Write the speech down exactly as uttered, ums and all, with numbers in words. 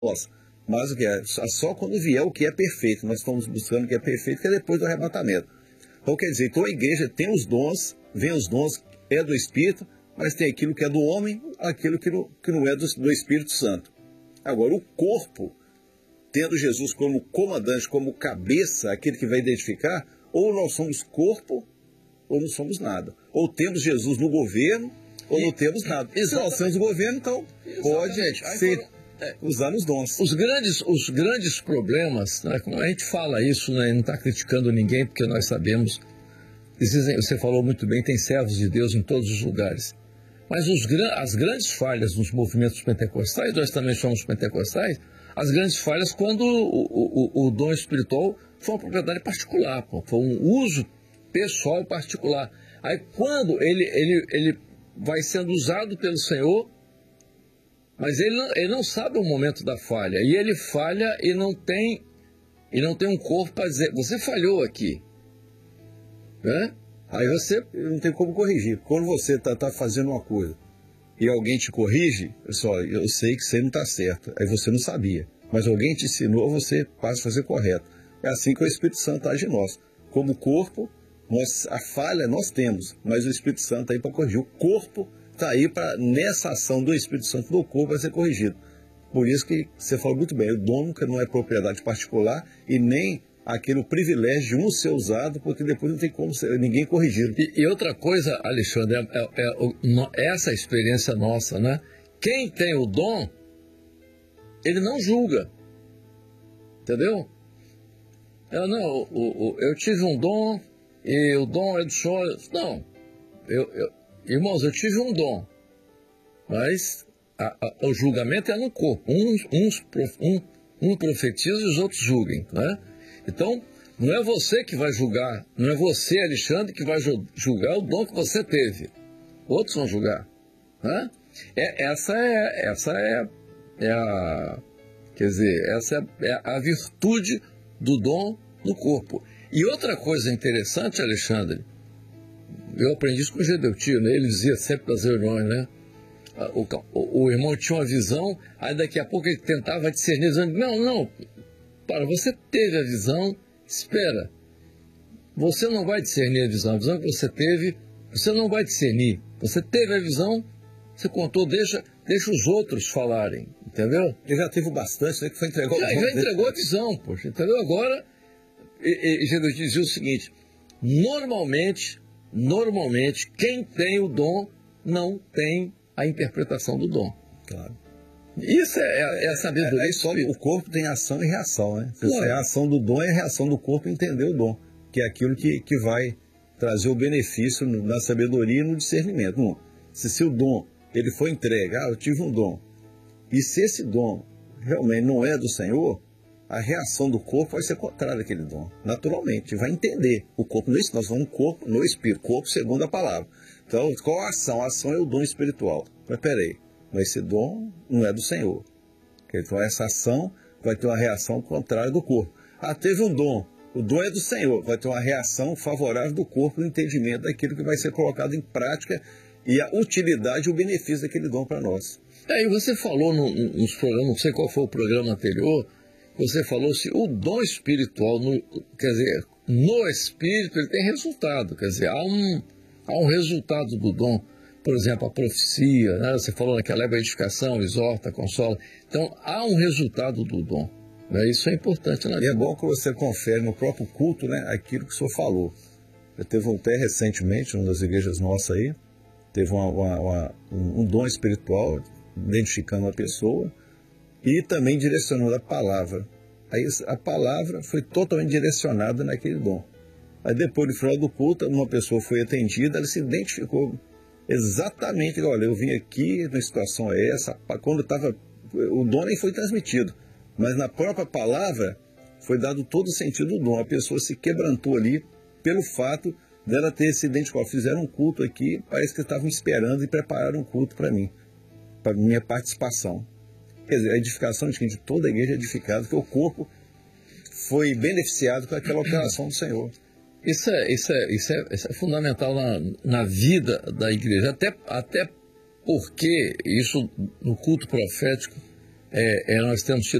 nós. Mas o que é? Só quando vier o que é perfeito. Nós estamos buscando o que é perfeito, que é depois do arrebatamento. Então, quer dizer, então a igreja tem os dons, vem os dons, é do Espírito, mas tem aquilo que é do homem, aquilo que não, que não é do, do Espírito Santo. Agora, o corpo, tendo Jesus como comandante, como cabeça, aquele que vai identificar, ou nós somos corpo, ou não somos nada. Ou temos Jesus no governo, ou e, não temos nada. Se nós temos o governo, então pode ser é, usar os dons. Os grandes, os grandes problemas, né, como a gente fala isso, né, não está criticando ninguém, porque nós sabemos, existem, você falou muito bem, tem servos de Deus em todos os lugares. Mas os, as grandes falhas nos movimentos pentecostais, nós também somos pentecostais, as grandes falhas quando o, o, o dom espiritual foi uma propriedade particular, pô, foi um uso pessoal particular. Aí quando ele, ele, ele vai sendo usado pelo Senhor, mas ele não, ele não sabe o momento da falha, e ele falha e não tem, e não tem um corpo para dizer, você falhou aqui, né? Aí você não tem como corrigir. Quando você está tá fazendo uma coisa e alguém te corrige, pessoal, eu sei que você não está certo. Aí você não sabia. Mas alguém te ensinou, você passa a fazer correto. É assim que o Espírito Santo age em nós. Como corpo, nós, a falha nós temos, mas o Espírito Santo está aí para corrigir. O corpo está aí para, nessa ação do Espírito Santo no corpo, vai ser corrigido. Por isso que você falou muito bem, o dom nunca não é propriedade particular e nem aquele privilégio de um ser usado, porque depois não tem como ser, ninguém corrigir. E, e outra coisa, Alexandre, é, é, é, é essa experiência nossa, né? Quem tem o dom, ele não julga, entendeu? Eu, não, o, o, eu tive um dom e o dom é do senhor. Não, eu, eu, irmãos, eu tive um dom, mas a, a, o julgamento é no corpo. Uns, uns, um, um profetiza e os outros julguem, né? Então, não é você que vai julgar, não é você, Alexandre, que vai julgar o dom que você teve. Outros vão julgar. Né? É, essa é, essa é, é a, quer dizer, essa é, é a virtude do dom no corpo. E outra coisa interessante, Alexandre, eu aprendi isso com o Gedeutio, né? Ele dizia sempre das reuniões, né? O, o, o irmão tinha uma visão, aí daqui a pouco ele tentava discernir, dizendo, não, não, para, você teve a visão, espera, você não vai discernir a visão, a visão que você teve, você não vai discernir, você teve a visão, você contou, deixa, deixa os outros falarem, entendeu? Ele já teve bastante, né, que foi entregou já, já entregou a visão, poxa, entendeu? Agora, e, e, Jesus dizia o seguinte, normalmente, normalmente, quem tem o dom, não tem a interpretação do dom. Claro. Isso é, é a sabedoria. É, é só, o corpo tem ação e reação, né? Claro. A ação do dom é a reação do corpo entender o dom, que é aquilo que, que vai trazer o benefício na sabedoria e no discernimento. Um, se, se o dom ele foi entregue, ah, eu tive um dom, e se esse dom realmente não é do Senhor, a reação do corpo vai ser contrária àquele dom, naturalmente, vai entender. O corpo, nós falamos corpo no espírito, corpo segundo a palavra. Então, qual a ação? A ação é o dom espiritual. Mas peraí, mas esse dom não é do Senhor. Então essa ação vai ter uma reação contrária do corpo. Ah, teve um dom, o dom é do Senhor, vai ter uma reação favorável do corpo no entendimento daquilo que vai ser colocado em prática e a utilidade e o benefício daquele dom para nós. É, e você falou no, nos programas, não sei qual foi o programa anterior, você falou se o dom espiritual, no, quer dizer, no espírito ele tem resultado, quer dizer, há um, há um resultado do dom. Por exemplo, a profecia, né? Você falou naquela época, a edificação, exorta, consola. Então, há um resultado do dom. Né? Isso é importante na vida. E é bom que você confere no próprio culto, né, aquilo que o senhor falou. Eu teve um até recentemente, uma das igrejas nossas aí, teve uma, uma, uma, um dom espiritual, identificando a pessoa, e também direcionando a palavra. Aí a palavra foi totalmente direcionada naquele dom. Aí depois, no final do culto, uma pessoa foi atendida, ela se identificou exatamente, olha, eu vim aqui, na situação é essa, quando estava, o dom nem foi transmitido, mas na própria palavra foi dado todo o sentido do dom. A pessoa se quebrantou ali pelo fato dela ter se identificado. Fizeram um culto aqui, parece que estavam esperando e prepararam um culto para mim, para minha participação. Quer dizer, a edificação de, de toda a igreja é edificada, porque o corpo foi beneficiado com aquela operação do Senhor. Isso é, isso é, isso é, isso é fundamental na, na vida da igreja, até, até porque isso no culto profético é, é, nós temos tido